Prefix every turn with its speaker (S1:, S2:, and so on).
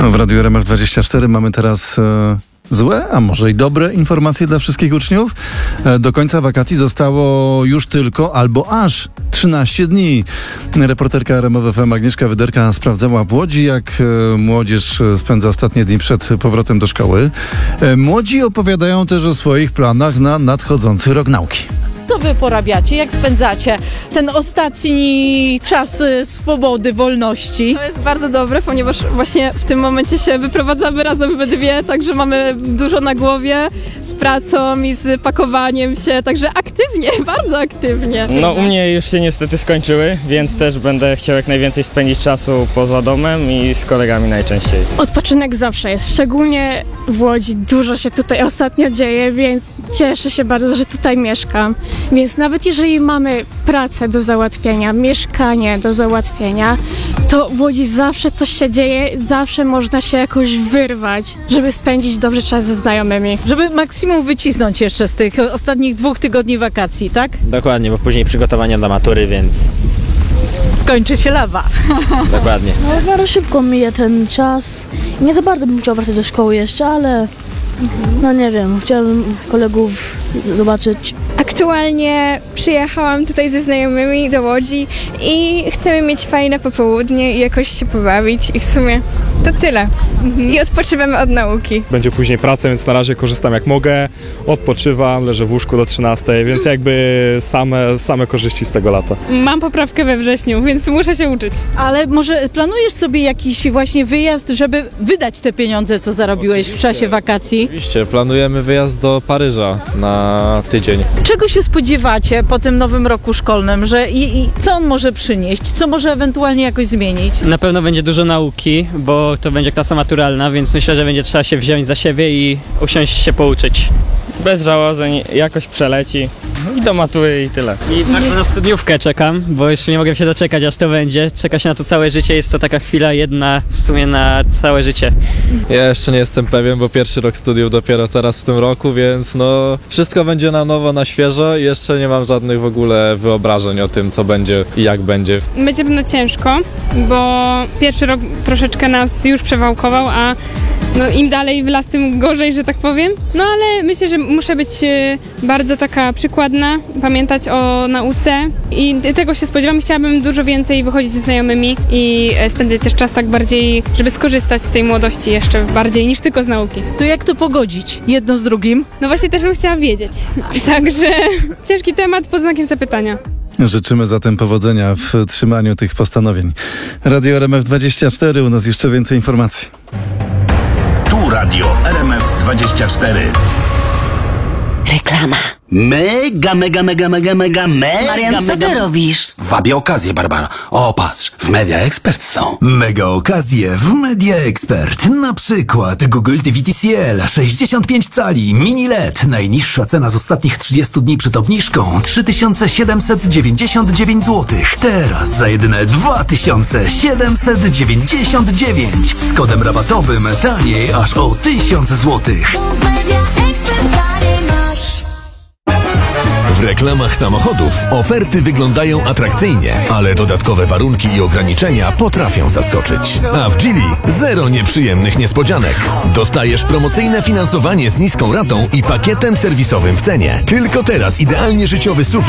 S1: W Radiu RMF24 mamy teraz złe, a może i dobre informacje dla wszystkich uczniów. Do końca wakacji zostało już tylko albo aż 13 dni. Reporterka RMF FM Agnieszka Wyderka sprawdzała w Łodzi, jak młodzież spędza ostatnie dni przed powrotem do szkoły. Młodzi opowiadają też o swoich planach na nadchodzący rok nauki.
S2: Co wy porabiacie? Jak spędzacie ten ostatni czas swobody, wolności?
S3: To jest bardzo dobre, ponieważ właśnie w tym momencie się wyprowadzamy razem we dwie, także mamy dużo na głowie z pracą i z pakowaniem się, także aktywnie, bardzo aktywnie.
S4: No u mnie już się niestety skończyły, więc też będę chciał jak najwięcej spędzić czasu poza domem i z kolegami najczęściej.
S5: Odpoczynek zawsze jest, szczególnie w Łodzi. Dużo się tutaj ostatnio dzieje, więc cieszę się bardzo, że tutaj mieszkam. Więc nawet jeżeli mamy pracę do załatwienia, mieszkanie do załatwienia, to w Łodzi zawsze coś się dzieje, zawsze można się jakoś wyrwać, żeby spędzić dobrze czas ze znajomymi.
S2: Żeby maksimum wycisnąć jeszcze z tych ostatnich 2 tygodni wakacji, tak?
S6: Dokładnie, bo później przygotowania do matury, więc
S2: Skończy się lawa.
S6: dokładnie.
S7: No, w miarę szybko mija ten czas. Nie za bardzo bym chciał wracać do szkoły jeszcze, ale no nie wiem, chciałbym kolegów zobaczyć.
S8: Aktualnie przyjechałam tutaj ze znajomymi do Łodzi i chcemy mieć fajne popołudnie i jakoś się pobawić i w sumie to tyle. I odpoczywamy od nauki.
S9: Będzie później praca, więc na razie korzystam jak mogę, odpoczywam, leżę w łóżku do 13, więc jakby same korzyści z tego lata.
S3: Mam poprawkę we wrześniu, więc muszę się uczyć.
S2: Ale może planujesz sobie jakiś właśnie wyjazd, żeby wydać te pieniądze, co zarobiłeś w czasie wakacji?
S10: Oczywiście, planujemy wyjazd do Paryża na tydzień.
S2: Czego się spodziewacie po tym nowym roku szkolnym, że i co on może przynieść? Co może ewentualnie jakoś zmienić?
S4: Na pewno będzie dużo nauki, bo to będzie klasa maturalna, więc myślę, że będzie trzeba się wziąć za siebie i usiąść się pouczyć. Bez żałodzeń, jakoś przeleci i do matury i tyle. I bardzo na studniówkę czekam, bo już nie mogę się doczekać, aż to będzie. Czeka się na to całe życie, jest to taka chwila jedna w sumie na całe życie.
S10: Ja jeszcze nie jestem pewien, bo pierwszy rok studiów dopiero teraz w tym roku, więc no wszystko będzie na nowo, na świeżo i jeszcze nie mam żadnych w ogóle wyobrażeń o tym, co będzie i jak będzie.
S3: Będzie pewno ciężko, bo pierwszy rok troszeczkę nas już przewałkował, a no, im dalej w las, tym gorzej, że tak powiem. No ale myślę, że muszę być bardzo taka przykładna, pamiętać o nauce i tego się spodziewam. Chciałabym dużo więcej wychodzić ze znajomymi i spędzać też czas tak bardziej, żeby skorzystać z tej młodości jeszcze bardziej niż tylko z nauki.
S2: To jak to pogodzić jedno z drugim?
S3: No właśnie też bym chciała wiedzieć. Także ciężki temat pod znakiem zapytania.
S1: Życzymy zatem powodzenia w trzymaniu tych postanowień. Radio RMF24, u nas jeszcze więcej informacji.
S11: Tu Radio RMF24.
S12: Reklama.
S11: Mega.
S12: Marian, co ty robisz?
S11: Wabię okazję, Barbara. O, patrz, w Media Expert są.
S13: Mega okazje w Media Expert. Na przykład Google TV TCL 65 cali mini LED. Najniższa cena z ostatnich 30 dni przed obniżką 3799 zł. Teraz za jedyne 2799. Z kodem rabatowym taniej aż o 1000 zł.
S14: W reklamach samochodów oferty wyglądają atrakcyjnie, ale dodatkowe warunki i ograniczenia potrafią zaskoczyć. A w Geely zero nieprzyjemnych niespodzianek. Dostajesz promocyjne finansowanie z niską ratą i pakietem serwisowym w cenie. Tylko teraz idealnie życiowy SUV